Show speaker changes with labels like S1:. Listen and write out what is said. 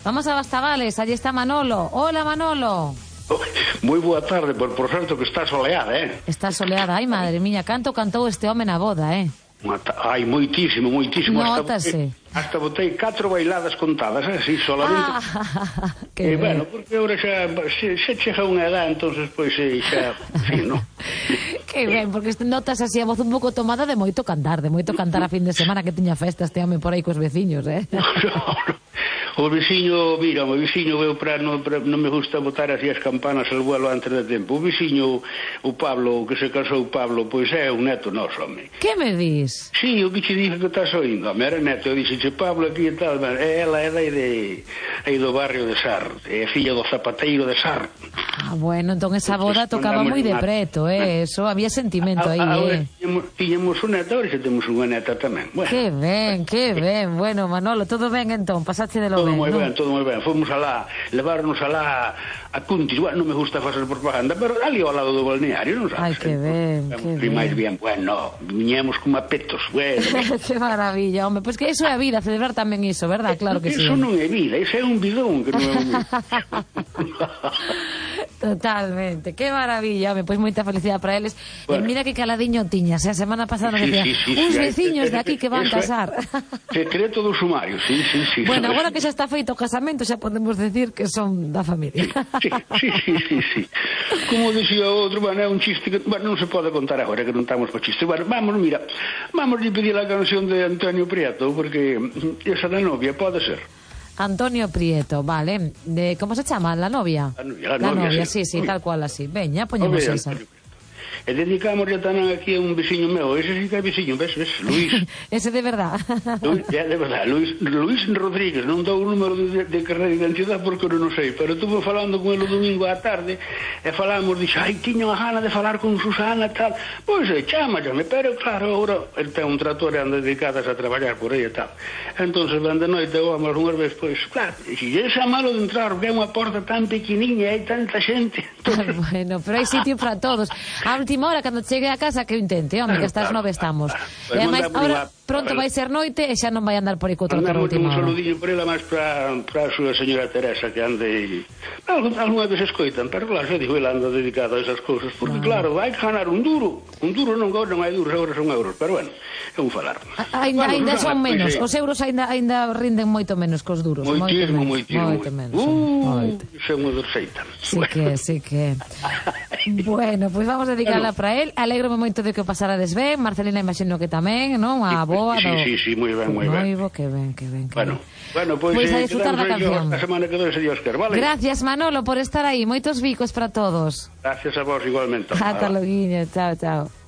S1: Vamos a Bastagales, allí está Manolo. Hola, Manolo.
S2: Moi boa tarde, por certo que está soleada,
S1: Está soleada, ai madre miña, canto cantou este home na boda,
S2: Ai, moitísimo.
S1: Nótase.
S2: Hasta botei 4 bailadas contadas, así, solamente.
S1: Que
S2: bueno, porque agora xa se chega unha edad, entonces pois xa, fin, non?
S1: Que ben, porque notas así a voz un pouco tomada de moito cantar a fin de semana que tiña festa este home por aí cos veciños,
S2: O veciño, mira, o veciño veu para non me gusta botar así as campanas al vuelo antes de tempo. O veciño, o Pablo, que se casou Pablo, pois é un neto noso, home.
S1: Que me dis?
S2: Sí, o que che dije que estás oindo, home, era neto, eu dixeche Pablo aquí e tal, ela é aí do barrio de Sar, é filla do zapateiro de Sar.
S1: Bueno, entón esa boda tocaba moi de preto, eso, había sentimento aí,
S2: Tiñamos un neto, ahora xa temos unha neta tamén. Bueno,
S1: que ben, bueno, Manolo, todo ben entón, pasaste de lo
S2: todo moi ben, fomos alá, levarnos alá a Cuntis, bueno, non me gusta facer propaganda, pero ali ao lado do balneario, non sabes?
S1: Ai, que ben,
S2: E máis bien, bueno, viñemos como apetos, bueno.
S1: Que maravilla, home, pois que iso é a vida, celebrar tamén iso, verdad? Claro que sí.
S2: Iso non é vida, iso é un bidón que non é un vida.
S1: Totalmente, que maravilla, home, pois moita felicidade para eles. Bueno. E mira que caladiño tiñas, a semana pasada nos decía, uns veciños de aquí que van casar.
S2: Secreto do sumario, sí.
S1: Bueno, agora que xa está feito o casamento, xa podemos decir que son da familia.
S2: Sí. Como dicía outro, bueno, é un chiste que, bueno, non se pode contar agora que non estamos co chiste. Bueno, vamos a pedir a canción de Antonio Prieto, porque esa da novia pode ser.
S1: Antonio Prieto, vale. ¿Cómo se chama? ¿La novia?
S2: La novia,
S1: sí, tal cual así. Veña, poñemos esa.
S2: E dedicámoslle tamén aquí a un veciño meu, ese sí que é veciño, ves, Luís.
S1: Ese de verdad.
S2: De verdad, Luís Rodríguez, non dou o número de carnet de identidade porque non sei, pero estuve falando con ele o domingo á tarde e falamos, dixo, ai, tiña unha gana de falar con Susana e tal, pois chámallame, pero claro, agora ele ten un trator e anda dedicadas a traballar por aí e tal, entonces van de noite vamos unhas veces, pois claro, si é xa malo de entrar, porque é unha porta tan pequeniña e hai tanta xente.
S1: Bueno, pero hai sitio para todos. A última hora, cando chegue a casa, que o intente, home, que estas 9 estamos. E ademais, agora pronto vai ser noite e xa non vai andar por aí co trator a última hora.
S2: Un saludinho por ela máis para a súa señora Teresa, que ande algunha vez escoitan, pero claro, xa digo, ela anda dedicada a esas cousas, porque claro, hai que ganar un duro non hai duros, agora son euros, pero bueno, é un falar.
S1: Ainda son menos, os euros ainda rinden moito menos que os duros.
S2: Moitísimo. Son unha dorseita.
S1: Sí que. Bueno, pois vamos a dedicarla para él. Alégrome moito de que o pasarades ben. Marcelina imagino que tamén, non? A boa.
S2: Sí, moi ben.
S1: Que ben.
S2: Bueno, pois
S1: a disfrutar da canción.
S2: A semana que dois a Dios quer, vale?
S1: Gracias, Manolo, por estar aí. Moitos bicos para todos.
S2: Gracias a vos igualmente.
S1: Ata loguinho, chao.